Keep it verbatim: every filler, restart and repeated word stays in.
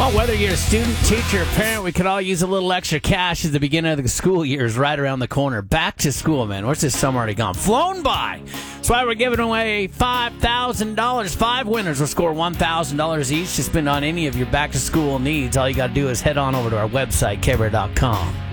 Well, whether you're a student, teacher, or parent, we could all use a little extra cash as the beginning of the school year is right around the corner. Back to school, man. Where's this summer already gone? Flown by. That's why we're giving away five thousand dollars. Five winners will score one thousand dollars each to spend on any of your back-to-school needs. All you got to do is head on over to our website, K B R dot com.